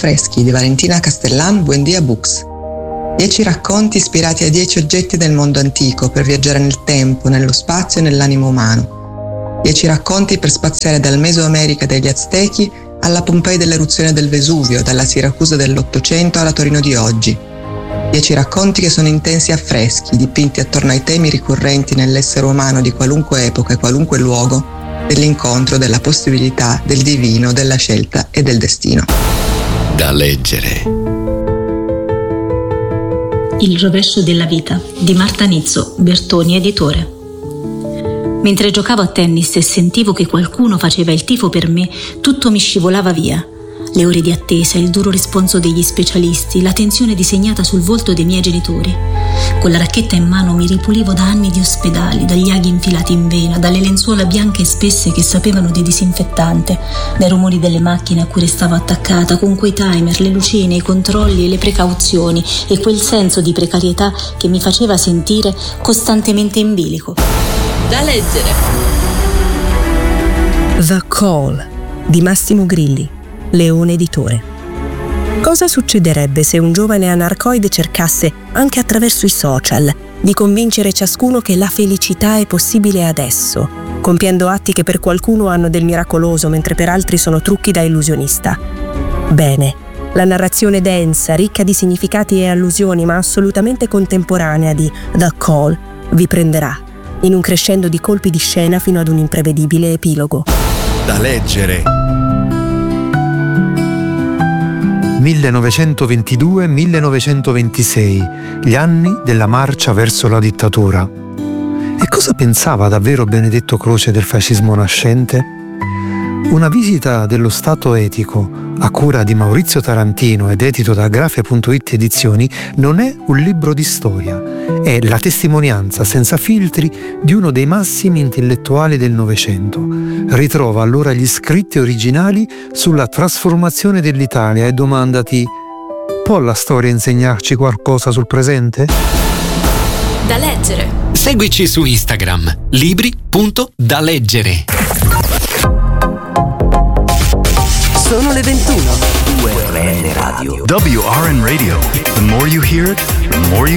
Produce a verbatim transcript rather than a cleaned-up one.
affreschi di Valentina Castellan, Buendia Books. Dieci racconti ispirati a dieci oggetti del mondo antico per viaggiare nel tempo, nello spazio e nell'animo umano. Dieci racconti per spaziare dal Mesoamerica degli Aztechi alla Pompei dell'eruzione del Vesuvio, dalla Siracusa dell'Ottocento alla Torino di oggi. Dieci racconti che sono intensi affreschi, dipinti attorno ai temi ricorrenti nell'essere umano di qualunque epoca e qualunque luogo, dell'incontro, della possibilità, del divino, della scelta e del destino. Da leggere. Il rovescio della vita di Marta Nizzo, Bertoni Editore. Mentre giocavo a tennis e sentivo che qualcuno faceva il tifo per me, tutto mi scivolava via. Le ore di attesa, il duro responso degli specialisti, la tensione disegnata sul volto dei miei genitori. Con la racchetta in mano mi ripulivo da anni di ospedali, dagli aghi infilati in vena, dalle lenzuola bianche e spesse che sapevano di disinfettante, dai rumori delle macchine a cui restavo attaccata, con quei timer, le lucine, i controlli e le precauzioni e quel senso di precarietà che mi faceva sentire costantemente in bilico. Da leggere. The Call di Massimo Grilli, Leone Editore. Cosa succederebbe se un giovane anarcoide cercasse, anche attraverso i social, di convincere ciascuno che la felicità è possibile adesso, compiendo atti che per qualcuno hanno del miracoloso, mentre per altri sono trucchi da illusionista? Bene, la narrazione densa, ricca di significati e allusioni, ma assolutamente contemporanea di The Call vi prenderà, in un crescendo di colpi di scena fino ad un imprevedibile epilogo. Da leggere. millenovecentoventidue millenovecentoventisei, gli anni della marcia verso la dittatura. E cosa pensava davvero Benedetto Croce del fascismo nascente? Una visita dello Stato etico, a cura di Maurizio Tarantino ed edito da Grafia punto it Edizioni, non è un libro di storia, è la testimonianza senza filtri di uno dei massimi intellettuali del Novecento. Ritrova allora gli scritti originali sulla trasformazione dell'Italia e domandati: può la storia insegnarci qualcosa sul presente? Da leggere. Seguici su Instagram, libri punto da leggere. Sono le ventuno. U R N Radio. W R N Radio. The more you hear it, the more you